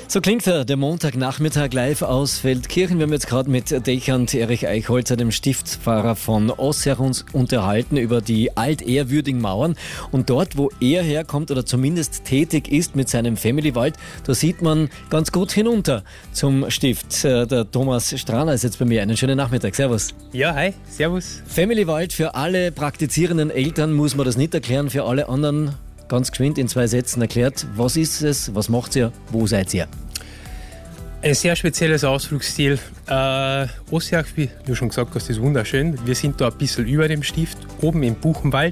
So klingt der Montagnachmittag live aus Feldkirchen. Wir haben jetzt gerade mit Dechant Erich Eichholzer, dem Stiftspfarrer von Ossiach, uns unterhalten über die altehrwürdigen Mauern. Und dort, wo er herkommt oder zumindest tätig ist mit seinem Familywald, da sieht man ganz gut hinunter zum Stift. Der Thomas Strahner ist jetzt bei mir. Einen schönen Nachmittag. Servus. Ja, hi. Servus. Familywald, für alle praktizierenden Eltern muss man das nicht erklären, für alle anderen ganz geschwind in 2 Sätzen erklärt. Was ist es, was macht ihr, wo seid ihr? Ein sehr spezielles Ausflugsziel. Ossiach, wie du schon gesagt hast, ist wunderschön. Wir sind da ein bisschen über dem Stift, oben im Buchenwald.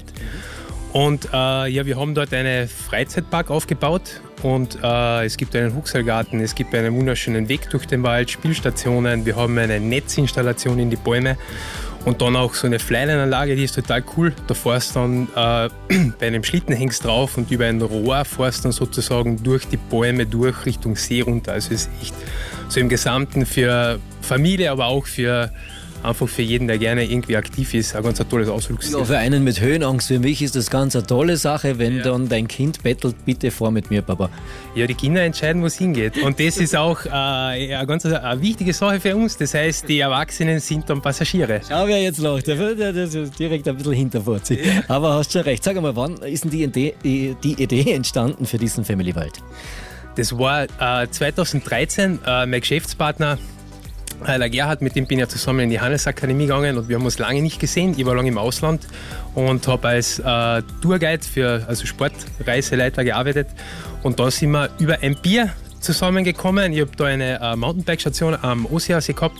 Und wir haben dort einen Freizeitpark aufgebaut. Und es gibt einen Huxelgarten, es gibt einen wunderschönen Weg durch den Wald, Spielstationen. Wir haben eine Netzinstallation in die Bäume. Und dann auch so eine Flyline-Anlage, die ist total cool. Da fährst du dann bei einem Schlitten hängst drauf und über ein Rohr fährst dann sozusagen durch die Bäume durch Richtung See runter. Also es ist echt so im Gesamten für Familie, aber auch einfach für jeden, der gerne irgendwie aktiv ist, ein ganz tolles Ausflugsziel. Ja, für einen mit Höhenangst wie mich ist das ganz eine tolle Sache, wenn dann dein Kind bettelt, bitte fahr mit mir, Papa. Ja, die Kinder entscheiden, wo es hingeht. Und das ist auch eine ganz wichtige Sache für uns. Das heißt, die Erwachsenen sind dann Passagiere. Schau, wer jetzt lacht. Der ist direkt ein bisschen hinterfotzig. Ja. Aber hast schon recht. Sag einmal, wann ist denn die Idee entstanden für diesen Familywald? Das war 2013. Mein Geschäftspartner der Gerhard, mit dem bin ich ja zusammen in die Handelsakademie gegangen und wir haben uns lange nicht gesehen. Ich war lange im Ausland und habe als Tourguide also Sportreiseleiter gearbeitet. Und da sind wir über ein Bier zusammengekommen. Ich habe da eine Mountainbike-Station am Ossiachsee gehabt,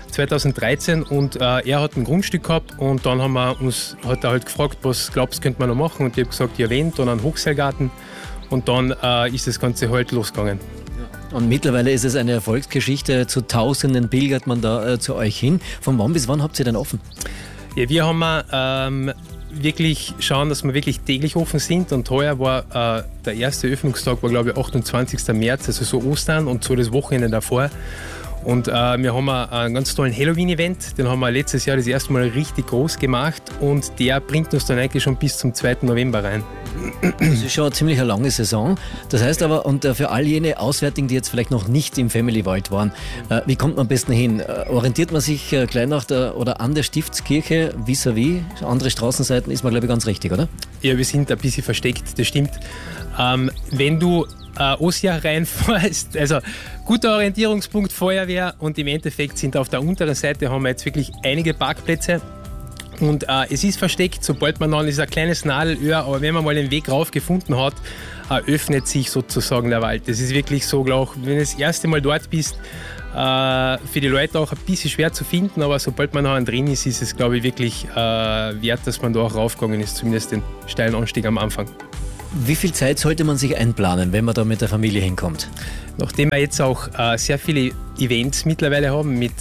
2013, und er hat ein Grundstück gehabt und dann hat er halt gefragt, was glaubst du, könnte man noch machen? Und ich habe gesagt, ja, wen? Dann einen Hochseilgarten und dann ist das Ganze halt losgegangen. Und mittlerweile ist es eine Erfolgsgeschichte. Zu Tausenden pilgert man da zu euch hin. Von wann bis wann habt ihr denn offen? Ja, wir haben wirklich schauen, dass wir wirklich täglich offen sind. Und heuer war der erste Öffnungstag, war glaube ich 28. März, also so Ostern und so das Wochenende davor. Und wir haben einen ganz tollen Halloween-Event, den haben wir letztes Jahr das erste Mal richtig groß gemacht und der bringt uns dann eigentlich schon bis zum 2. November rein. Das ist schon eine ziemlich lange Saison. Das heißt aber, und für all jene Auswärtigen, die jetzt vielleicht noch nicht im Familywald waren, wie kommt man am besten hin? Orientiert man sich gleich nach oder an der Stiftskirche vis-à-vis? Andere Straßenseiten ist man, glaube ich, ganz richtig, oder? Ja, wir sind ein bisschen versteckt, das stimmt. Wenn du Ossiach reinfährst, also guter Orientierungspunkt Feuerwehr, und im Endeffekt sind auf der unteren Seite haben wir jetzt wirklich einige Parkplätze und es ist versteckt, sobald man dann ist ein kleines Nadelöhr, aber wenn man mal den Weg rauf gefunden hat, öffnet sich sozusagen der Wald. Das ist wirklich so, glaube ich, wenn du das erste Mal dort bist, für die Leute auch ein bisschen schwer zu finden, aber sobald man noch drin ist, ist es, glaube ich, wirklich wert, dass man da auch raufgegangen ist, zumindest den steilen Anstieg am Anfang. Wie viel Zeit sollte man sich einplanen, wenn man da mit der Familie hinkommt? Nachdem wir jetzt auch sehr viele Events mittlerweile haben mit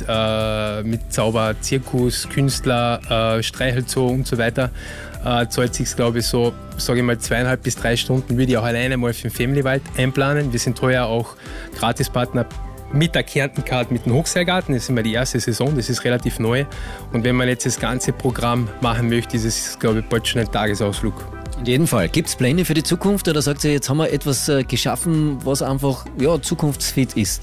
Zauber, Zirkus, Künstler, Streichelzoo und so weiter, zahlt sich, glaube ich, so, sage ich mal, 2,5 bis 3 Stunden würde ich auch alleine mal für den Familywald einplanen. Wir sind heuer auch Gratispartner mit der Kärntencard mit dem Hochseilgarten. Das ist immer die erste Saison, das ist relativ neu. Und wenn man jetzt das ganze Programm machen möchte, ist es, glaube ich, bald schon ein Tagesausflug. In jedem Fall. Gibt es Pläne für die Zukunft oder sagt ihr, jetzt haben wir etwas geschaffen, was einfach zukunftsfit ist?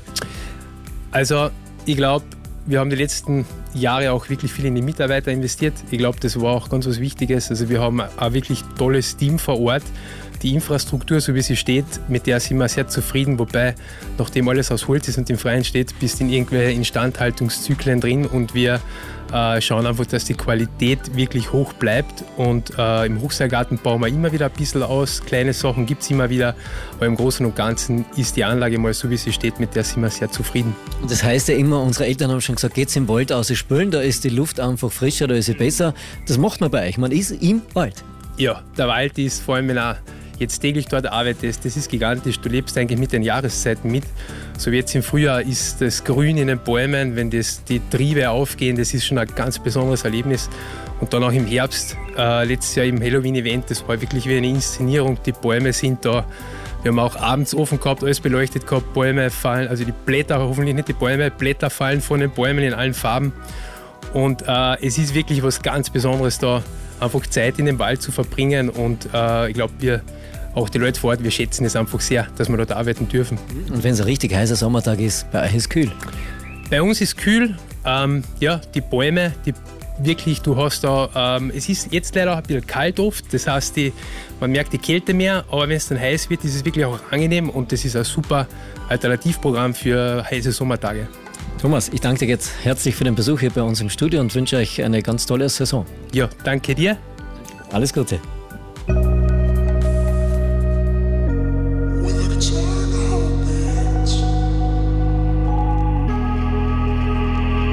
Also ich glaube, wir haben die letzten Jahre auch wirklich viel in die Mitarbeiter investiert. Ich glaube, das war auch ganz was Wichtiges. Also wir haben ein wirklich tolles Team vor Ort. Die Infrastruktur, so wie sie steht, mit der sind wir sehr zufrieden, wobei, nachdem alles aus Holz ist und im Freien steht, bist in irgendwelche Instandhaltungszyklen drin und wir schauen einfach, dass die Qualität wirklich hoch bleibt und im Hochseilgarten bauen wir immer wieder ein bisschen aus, kleine Sachen gibt es immer wieder, aber im Großen und Ganzen ist die Anlage mal so, wie sie steht, mit der sind wir sehr zufrieden. Und das heißt ja immer, unsere Eltern haben schon gesagt, geht's im Wald aus spülen, da ist die Luft einfach frischer, da ist sie besser. Das macht man bei euch, man ist im Wald. Ja, der Wald ist vor allem, wenn er jetzt täglich dort arbeitest, das ist gigantisch. Du lebst eigentlich mit den Jahreszeiten mit. So wie jetzt im Frühjahr ist das Grün in den Bäumen, wenn die Triebe aufgehen, das ist schon ein ganz besonderes Erlebnis. Und dann auch im Herbst, letztes Jahr im Halloween-Event, das war wirklich wie eine Inszenierung. Die Bäume sind da. Wir haben auch abends offen gehabt, alles beleuchtet gehabt, Bäume fallen, also die Blätter, hoffentlich nicht die Bäume, Blätter fallen von den Bäumen in allen Farben. Und es ist wirklich was ganz Besonderes da, einfach Zeit in dem Wald zu verbringen. Und ich glaube, wir auch die Leute vor Ort, wir schätzen es einfach sehr, dass wir dort arbeiten dürfen. Und wenn es ein richtig heißer Sommertag ist, bei euch ist es kühl? Bei uns ist kühl, die Bäume, wirklich, du hast da, es ist jetzt leider auch ein bisschen kalt oft, das heißt, man merkt die Kälte mehr, aber wenn es dann heiß wird, ist es wirklich auch angenehm und das ist ein super Alternativprogramm für heiße Sommertage. Thomas, ich danke dir jetzt herzlich für den Besuch hier bei uns im Studio und wünsche euch eine ganz tolle Saison. Ja, danke dir. Alles Gute.